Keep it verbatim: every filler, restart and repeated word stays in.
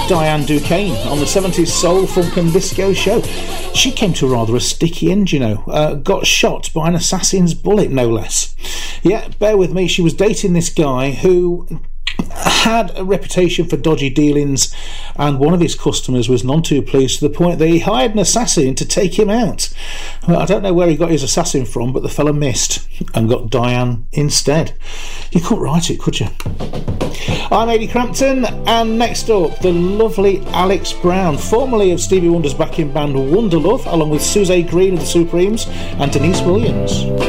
Diane Duquesne on the seventies soul, funk and disco show. She came to rather a sticky end, you know. Uh, got shot by an assassin's bullet, no less. Yeah, bear with me, she was dating this guy who had a reputation for dodgy dealings, and one of his customers was none too pleased, to the point that he hired an assassin to take him out. Well, I don't know where he got his assassin from, but the fella missed and got Diane instead. You couldn't write it, could you? I'm Ady Crampton, and next up, the lovely Alex Brown, formerly of Stevie Wonder's backing band Wonderlove, along with Suze Green of the Supremes and Denise Williams.